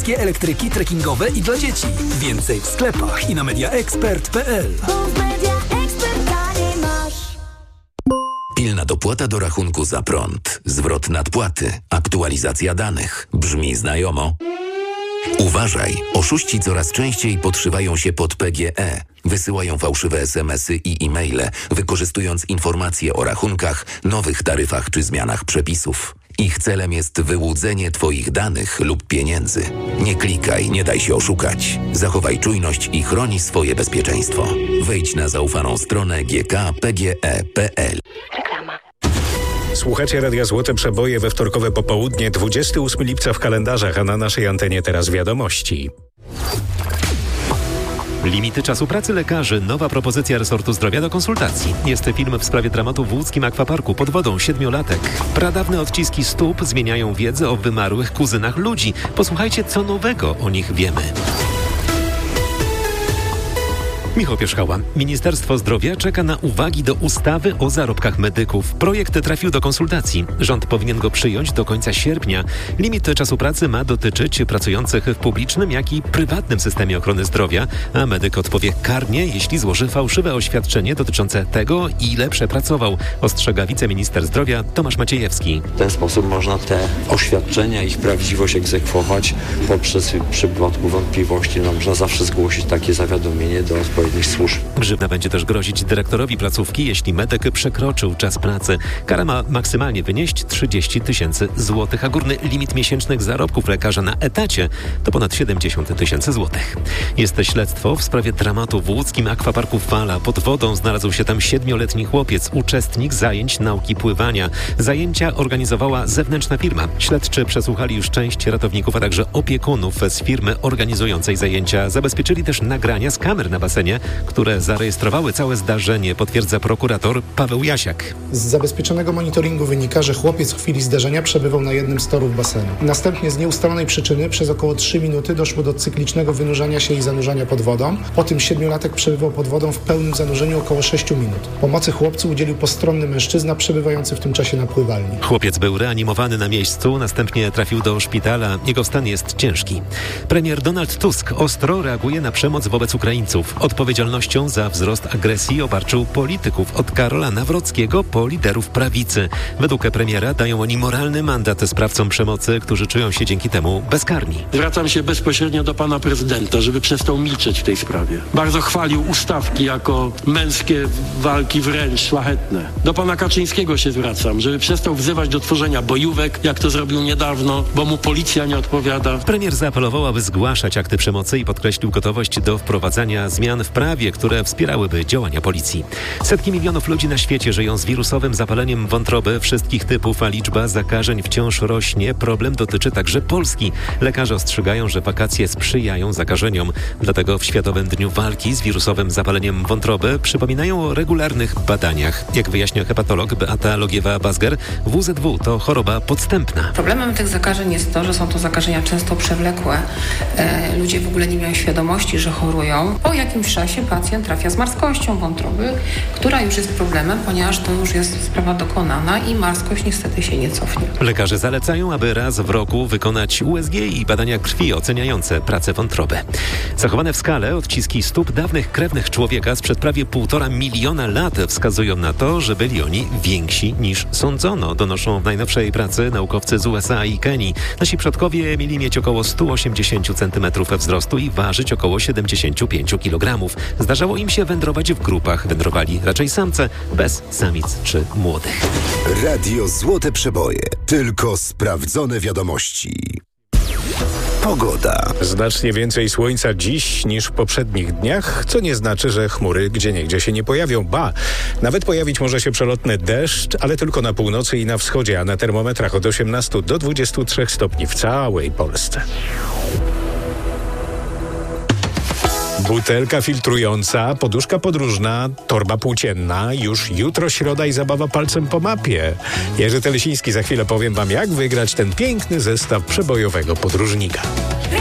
Wszystkie elektryki trekkingowe i dla dzieci. Więcej w sklepach i na mediaexpert.pl. Pilna dopłata do rachunku za prąd, zwrot nadpłaty, aktualizacja danych. Brzmi znajomo? Uważaj, oszuści coraz częściej podszywają się pod PGE. Wysyłają fałszywe SMS-y i e-maile, wykorzystując informacje o rachunkach, nowych taryfach czy zmianach przepisów. Ich celem jest wyłudzenie Twoich danych lub pieniędzy. Nie klikaj, nie daj się oszukać. Zachowaj czujność i chroni swoje bezpieczeństwo. Wejdź na zaufaną stronę gkpge.pl. Reklama. Słuchacie Radia Złote Przeboje we wtorkowe popołudnie, 28 lipca w kalendarzach, a na naszej antenie teraz wiadomości. Limity czasu pracy lekarzy. Nowa propozycja resortu zdrowia do konsultacji. Jest film w sprawie dramatu w łódzkim akwaparku pod wodą 7-latek. Pradawne odciski stóp zmieniają wiedzę o wymarłych kuzynach ludzi. Posłuchajcie, co nowego o nich wiemy. Michał Pierzchała. Ministerstwo Zdrowia czeka na uwagi do ustawy o zarobkach medyków. Projekt trafił do konsultacji. Rząd powinien go przyjąć do końca sierpnia. Limit czasu pracy ma dotyczyć pracujących w publicznym, jak i prywatnym systemie ochrony zdrowia, a medyk odpowie karnie, jeśli złoży fałszywe oświadczenie dotyczące tego, ile przepracował, ostrzega wiceminister zdrowia Tomasz Maciejewski. W ten sposób można te oświadczenia, ich prawdziwość egzekwować poprzez w przypadku wątpliwości. Można zawsze zgłosić takie zawiadomienie do odpowiednich służb. Grzywna będzie też grozić dyrektorowi placówki, jeśli medyk przekroczył czas pracy. Kara ma maksymalnie wynieść 30 000 złotych, a górny limit miesięcznych zarobków lekarza na etacie to ponad 70 000 złotych. Jest śledztwo w sprawie dramatu w łódzkim akwaparku Fala. Pod wodą znalazł się tam 7-letni chłopiec, uczestnik zajęć nauki pływania. Zajęcia organizowała zewnętrzna firma. Śledczy przesłuchali już część ratowników, a także opiekunów z firmy organizującej zajęcia. Zabezpieczyli też nagrania z kamer na basenie, które zarejestrowały całe zdarzenie, potwierdza prokurator Paweł Jasiak. Z zabezpieczonego monitoringu wynika, że chłopiec w chwili zdarzenia przebywał na jednym z torów basenu. Następnie z nieustalonej przyczyny przez około 3 minuty doszło do cyklicznego wynurzania się i zanurzania pod wodą. Po tym 7-latek przebywał pod wodą w pełnym zanurzeniu około 6 minut. Pomocy chłopcu udzielił postronny mężczyzna przebywający w tym czasie na pływalni. Chłopiec był reanimowany na miejscu, następnie trafił do szpitala. Jego stan jest ciężki. Premier Donald Tusk ostro reaguje na przemoc wobec Ukraińców. Odpowiedzialnością za wzrost agresji obarczył polityków od Karola Nawrockiego po liderów prawicy. Według premiera dają oni moralny mandat sprawcom przemocy, którzy czują się dzięki temu bezkarni. Zwracam się bezpośrednio do pana prezydenta, żeby przestał milczeć w tej sprawie. Bardzo chwalił ustawki jako męskie walki wręcz szlachetne. Do pana Kaczyńskiego się zwracam, żeby przestał wzywać do tworzenia bojówek, jak to zrobił niedawno, bo mu policja nie odpowiada. Premier zaapelował, aby zgłaszać akty przemocy i podkreślił gotowość do wprowadzania zmian w prawie, które wspierałyby działania policji. Setki milionów ludzi na świecie żyją z wirusowym zapaleniem wątroby wszystkich typów, a liczba zakażeń wciąż rośnie. Problem dotyczy także Polski. Lekarze ostrzegają, że wakacje sprzyjają zakażeniom. Dlatego w Światowym Dniu Walki z wirusowym zapaleniem wątroby przypominają o regularnych badaniach. Jak wyjaśnia hepatolog Beata Logiewa-Bazger, WZW to choroba podstępna. Problemem tych zakażeń jest to, że są to zakażenia często przewlekłe. Ludzie w ogóle nie mają świadomości, że chorują. Po jakimś czasie pacjent trafia z marskością wątroby, która już jest problemem, ponieważ to już jest sprawa dokonana i marskość niestety się nie cofnie. Lekarze zalecają, aby raz w roku wykonać USG i badania krwi oceniające pracę wątroby. Zachowane w skale odciski stóp dawnych krewnych człowieka sprzed prawie 1,5 miliona lat wskazują na to, że byli oni więksi niż sądzono, donoszą w najnowszej pracy naukowcy z USA i Kenii. Nasi przodkowie mieli mieć około 180 cm wzrostu i ważyć około 75 kg. Zdarzało im się wędrować w grupach. Wędrowali raczej samce, bez samic czy młodych. Radio Złote Przeboje. Tylko sprawdzone wiadomości. Pogoda. Znacznie więcej słońca dziś niż w poprzednich dniach, co nie znaczy, że chmury gdzieniegdzie się nie pojawią. Ba, nawet pojawić może się przelotny deszcz, ale tylko na północy i na wschodzie, a na termometrach od 18 do 23 stopni w całej Polsce. Butelka filtrująca, poduszka podróżna, torba płócienna, już jutro środa i zabawa palcem po mapie. Jerzy Telesiński, za chwilę powiem wam, jak wygrać ten piękny zestaw przebojowego podróżnika.